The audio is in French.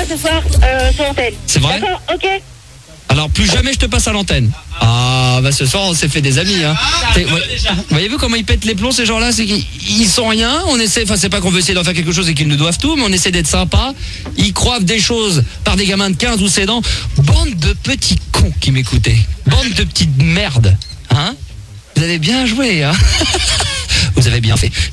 ce soir sur l'antenne. C'est vrai? D'accord, ok. Alors plus jamais je te passe à l'antenne. Ah bah ce soir on s'est fait des amis hein. Voyez-vous comment ils pètent les plombs ces gens-là, c'est qu'ils sont rien, on essaie, enfin c'est pas qu'on veut essayer d'en faire quelque chose et qu'ils nous doivent tout, mais on essaie d'être sympa. Ils croivent des choses par des gamins de 15 ou 16 ans. Bande de petits cons qui m'écoutaient. Bande de petites merdes. Hein? Vous avez bien joué hein. Vous avez bien fait.